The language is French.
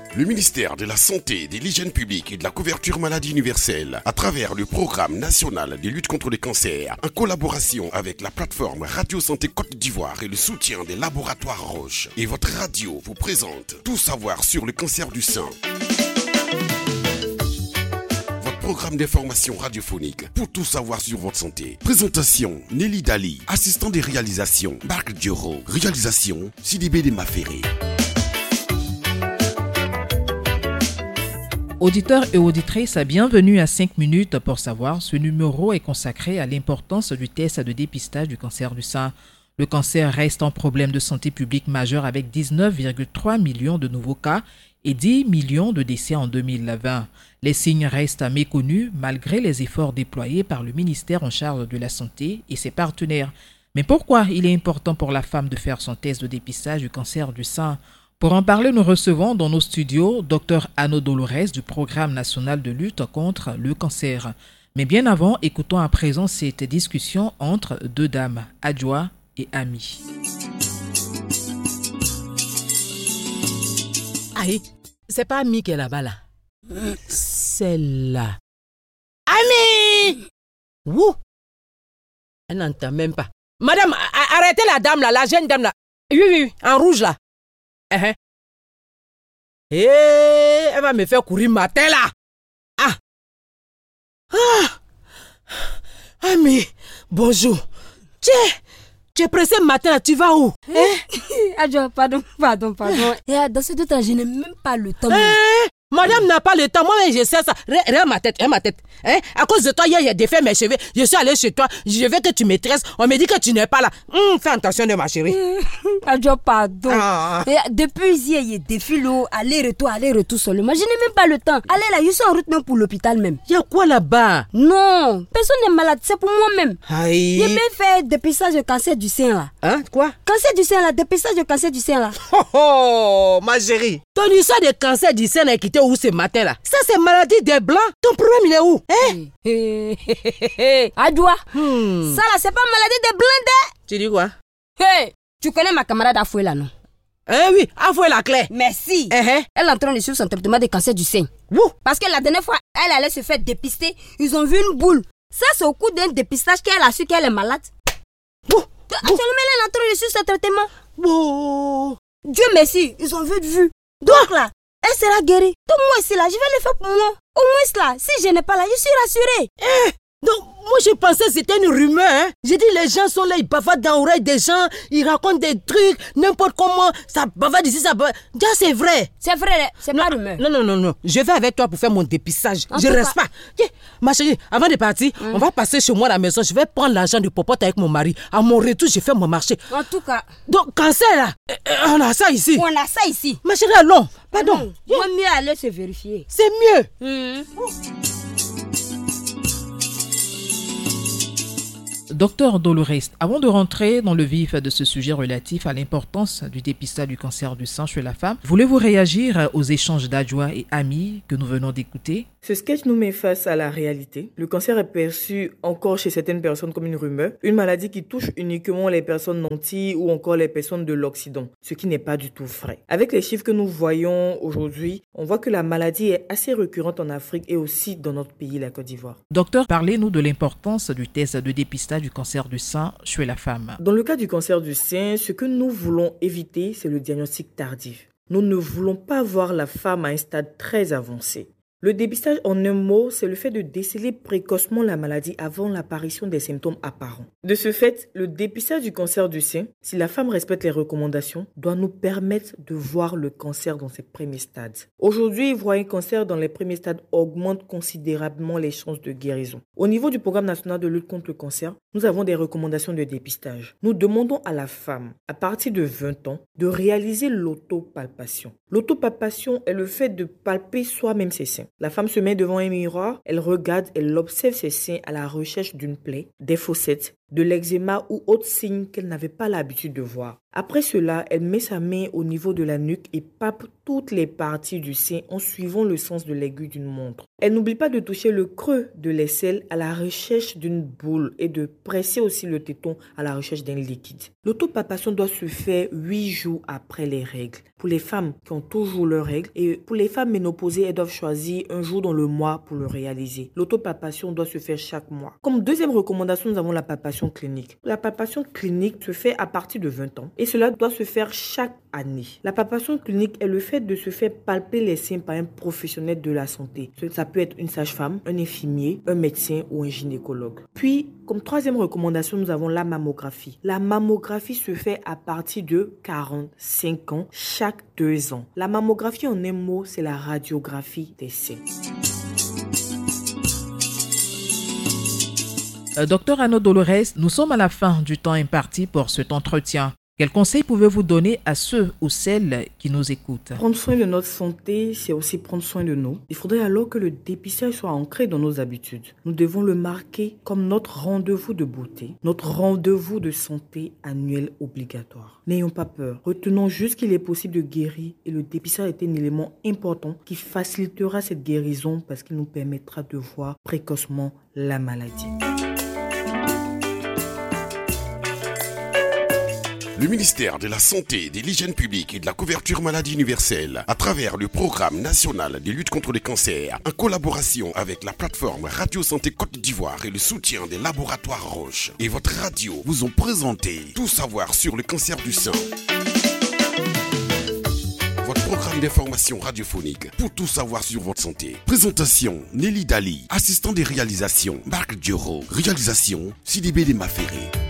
Le ministère de la Santé, de l'Hygiène publique et de la couverture maladie universelle, à travers le programme national de lutte contre le cancer, en collaboration avec la plateforme Radio Santé Côte d'Ivoire et le soutien des laboratoires Roche, et votre radio vous présente Tout savoir sur le cancer du sein. Votre programme d'information radiophonique pour tout savoir sur votre santé. Présentation Nelly Dali, assistant de réalisation Marc Dioro, réalisation Sidibé de Maféré. Auditeurs et auditrices, bienvenue à 5 minutes pour savoir. Ce numéro est consacré à l'importance du test de dépistage du cancer du sein. Le cancer reste un problème de santé publique majeur avec 19,3 millions de nouveaux cas et 10 millions de décès en 2020. Les signes restent méconnus malgré les efforts déployés par le ministère en charge de la santé et ses partenaires. Mais pourquoi il est important pour la femme de faire son test de dépistage du cancer du sein ? Pour en parler, nous recevons dans nos studios Dr Anno Dolores du Programme national de lutte contre le cancer. Mais bien avant, écoutons à présent cette discussion entre deux dames, Adjoa et Ami. Aïe, c'est pas Ami qui est là-bas là. C'est là. Ami! Wouh! Elle n'entend même pas. Madame, arrêtez la dame là, la jeune dame là. Oui, en rouge là. Elle va me faire courir matin là. Ami, bonjour. Tu es pressé matin là, tu vas où? Adjoa, pardon. Et dans ce temps, je n'ai même pas le temps. Madame n'a pas le temps, moi-même je sais ça. Regarde ma tête. À cause de toi, hier, j'ai défait mes cheveux. Je suis allée chez toi, je veux que tu me tresses. On me dit que tu n'es pas là. Fais attention de ma chérie. Adjoa, pardon. Et depuis hier, il défile l'eau, aller-retour seulement. Je n'ai même pas le temps. Allez là, je suis en route même pour l'hôpital même. Il y a quoi là-bas? Non, personne n'est malade, c'est pour moi-même. Aïe. J'ai même fait dépistage de cancer du sein là. Hein, quoi? Cancer du sein là, dépistage de cancer du sein là. Oh, ma chérie. Ton histoire de cancer du sein est quittée où ce matin là? Ça c'est maladie des blancs. Ton problème il est où? Adjoa, ça là c'est pas maladie des blancs. Tu dis quoi? Tu connais ma camarade Afoué là non? Oui, Afoué la clé. Merci. Elle est en train de suivre son traitement de cancer du sein. Parce que la dernière fois, elle allait se faire dépister. Ils ont vu une boule. Ça c'est au cours d'un dépistage qu'elle a su qu'elle est malade. Actuellement elle est en train de suivre son traitement. Dieu merci, ils ont vu de vue. Donc là, elle sera guérie. Donc moi ici là, je vais le faire pour moi. Au moins là, si je n'ai pas là, je suis rassurée. Donc moi je pensais que c'était une rumeur. J'ai dit les gens sont là, ils bavardent dans l'oreille des gens, ils racontent des trucs, n'importe comment, ça bavarde ici, ça bavarde. Déjà c'est vrai. C'est vrai, c'est pas rumeur. Non. Je vais avec toi pour faire mon dépistage. Je reste pas. Ma chérie, avant de partir, on va passer chez moi à la maison. Je vais prendre l'argent du popote avec mon mari. À mon retour, je fais mon marché. En tout cas. Donc cancer là, on a ça ici. On a ça ici. Ma chérie, allons. Pardon. Il vaut mieux aller se vérifier. C'est mieux. Docteur Dolores, avant de rentrer dans le vif de ce sujet relatif à l'importance du dépistage du cancer du sein chez la femme, voulez-vous réagir aux échanges d'Adjoa et Ami que nous venons d'écouter? Ce sketch nous met face à la réalité. Le cancer est perçu encore chez certaines personnes comme une rumeur, une maladie qui touche uniquement les personnes nanties ou encore les personnes de l'Occident, ce qui n'est pas du tout vrai. Avec les chiffres que nous voyons aujourd'hui, on voit que la maladie est assez récurrente en Afrique et aussi dans notre pays, la Côte d'Ivoire. Docteur, parlez-nous de l'importance du test de dépistage du cancer du sein chez la femme. Dans le cas du cancer du sein, ce que nous voulons éviter, c'est le diagnostic tardif. Nous ne voulons pas voir la femme à un stade très avancé. Le dépistage, en un mot, c'est le fait de déceler précocement la maladie avant l'apparition des symptômes apparents. De ce fait, le dépistage du cancer du sein, si la femme respecte les recommandations, doit nous permettre de voir le cancer dans ses premiers stades. Aujourd'hui, voir un cancer dans les premiers stades augmente considérablement les chances de guérison. Au niveau du programme national de lutte contre le cancer, nous avons des recommandations de dépistage. Nous demandons à la femme, à partir de 20 ans, de réaliser l'autopalpation. L'autopalpation est le fait de palper soi-même ses seins. La femme se met devant un miroir, elle regarde, elle observe ses seins à la recherche d'une plaie, des fossettes, de l'eczéma ou autres signes qu'elle n'avait pas l'habitude de voir. Après cela, elle met sa main au niveau de la nuque et pape toutes les parties du sein en suivant le sens de l'aiguille d'une montre. Elle n'oublie pas de toucher le creux de l'aisselle à la recherche d'une boule et de presser aussi le téton à la recherche d'un liquide. L'autopalpation doit se faire 8 jours après les règles. Pour les femmes qui ont toujours leurs règles et pour les femmes ménopausées, elles doivent choisir un jour dans le mois pour le réaliser. L'autopalpation doit se faire chaque mois. Comme deuxième recommandation, nous avons la palpation clinique. La palpation clinique se fait à partir de 20 ans et cela doit se faire chaque année. La palpation clinique est le fait de se faire palper les seins par un professionnel de la santé. Ça peut être une sage-femme, un infirmier, un médecin ou un gynécologue. Puis, comme troisième recommandation, nous avons la mammographie. La mammographie se fait à partir de 45 ans chaque 2 ans. La mammographie, en un mot, c'est la radiographie des seins. Docteur Anno Dolores, nous sommes à la fin du temps imparti pour cet entretien. Quels conseils pouvez-vous donner à ceux ou celles qui nous écoutent? Prendre soin de notre santé, c'est aussi prendre soin de nous. Il faudrait alors que le dépistage soit ancré dans nos habitudes. Nous devons le marquer comme notre rendez-vous de beauté, notre rendez-vous de santé annuel obligatoire. N'ayons pas peur. Retenons juste qu'il est possible de guérir et le dépistage est un élément important qui facilitera cette guérison parce qu'il nous permettra de voir précocement la maladie. Le ministère de la Santé, de l'Hygiène publique et de la couverture maladie universelle, à travers le programme national de lutte contre les cancers, en collaboration avec la plateforme Radio Santé Côte d'Ivoire et le soutien des laboratoires Roche et votre radio, vous ont présenté Tout savoir sur le cancer du sein. Votre programme d'information radiophonique pour tout savoir sur votre santé. Présentation, Nelly Dali. Assistant des réalisations, Marc Dioro. Réalisation, Sidibé Maféré.